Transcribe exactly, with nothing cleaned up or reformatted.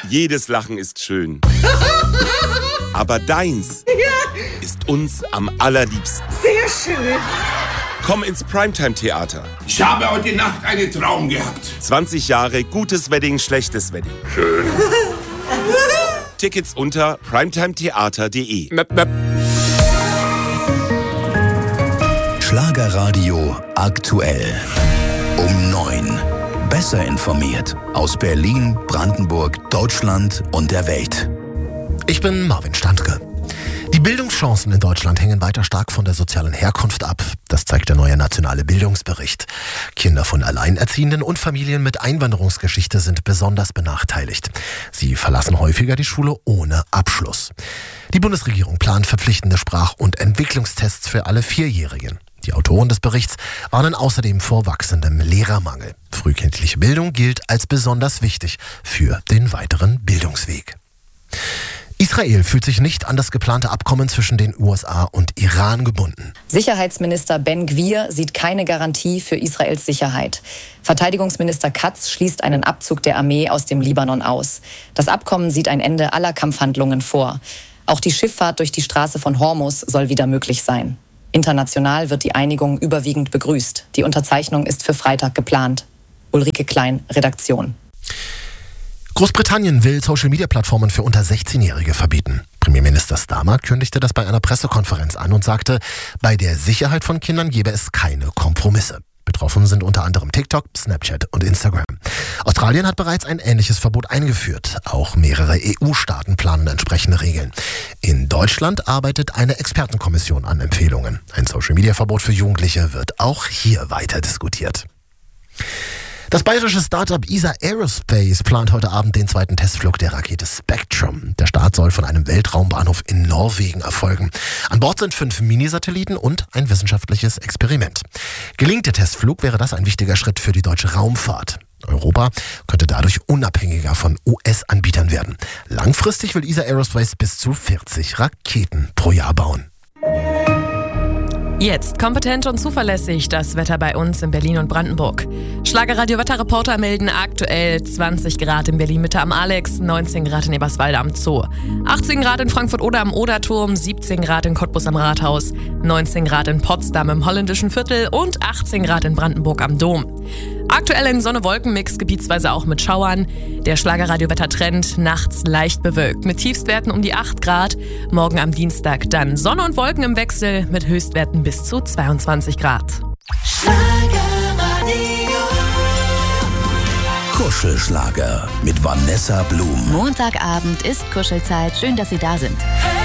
Jedes Lachen ist schön. Aber deins ist uns am allerliebsten. Sehr schön. Komm ins Primetime-Theater. Ich habe heute Nacht einen Traum gehabt. zwanzig Jahre gutes Wedding, schlechtes Wedding. Schön. Tickets unter primetimetheater punkt de. Möp, möp. Schlagerradio aktuell. Um neun. Besser informiert. Aus Berlin, Brandenburg, Deutschland und der Welt. Ich bin Marvin Standke. Die Bildungschancen in Deutschland hängen weiter stark von der sozialen Herkunft ab. Das zeigt der neue nationale Bildungsbericht. Kinder von Alleinerziehenden und Familien mit Einwanderungsgeschichte sind besonders benachteiligt. Sie verlassen häufiger die Schule ohne Abschluss. Die Bundesregierung plant verpflichtende Sprach- und Entwicklungstests für alle Vierjährigen. Die Autoren des Berichts warnen außerdem vor wachsendem Lehrermangel. Frühkindliche Bildung gilt als besonders wichtig für den weiteren Bildungsweg. Israel fühlt sich nicht an das geplante Abkommen zwischen den U S A und Iran gebunden. Sicherheitsminister Ben Gvir sieht keine Garantie für Israels Sicherheit. Verteidigungsminister Katz schließt einen Abzug der Armee aus dem Libanon aus. Das Abkommen sieht ein Ende aller Kampfhandlungen vor. Auch die Schifffahrt durch die Straße von Hormuz soll wieder möglich sein. International wird die Einigung überwiegend begrüßt. Die Unterzeichnung ist für Freitag geplant. Ulrike Klein, Redaktion. Großbritannien will Social-Media-Plattformen für unter sechzehnjährige verbieten. Premierminister Starmer kündigte das bei einer Pressekonferenz an und sagte, bei der Sicherheit von Kindern gebe es keine Kompromisse. Betroffen sind unter anderem TikTok, Snapchat und Instagram. Australien hat bereits ein ähnliches Verbot eingeführt. Auch mehrere E U-Staaten planen entsprechende Regeln. In Deutschland arbeitet eine Expertenkommission an Empfehlungen. Ein Social-Media-Verbot für Jugendliche wird auch hier weiter diskutiert. Das bayerische Startup E S A Aerospace plant heute Abend den zweiten Testflug der Rakete Spectrum. Der Start soll von einem Weltraumbahnhof in Norwegen erfolgen. An Bord sind fünf Minisatelliten und ein wissenschaftliches Experiment. Gelingt der Testflug, wäre das ein wichtiger Schritt für die deutsche Raumfahrt. Europa könnte dadurch unabhängiger von U S-Anbietern werden. Langfristig will E S A Aerospace bis zu vierzig Raketen pro Jahr bauen. Jetzt kompetent und zuverlässig das Wetter bei uns in Berlin und Brandenburg. Schlagerradio-Wetterreporter melden aktuell zwanzig Grad in Berlin-Mitte am Alex, neunzehn Grad in Eberswalde am Zoo, achtzehn Grad in Frankfurt-Oder am Oderturm, siebzehn Grad in Cottbus am Rathaus, neunzehn Grad in Potsdam im Holländischen Viertel und achtzehn Grad in Brandenburg am Dom. Aktuell ein Sonne-Wolken-Mix, gebietsweise auch mit Schauern. Der Schlagerradio-Wettertrend nachts leicht bewölkt mit Tiefstwerten um die acht Grad. Morgen am Dienstag dann Sonne und Wolken im Wechsel mit Höchstwerten bis zu zweiundzwanzig Grad. Kuschelschlager mit Vanessa Blum. Montagabend ist Kuschelzeit. Schön, dass Sie da sind.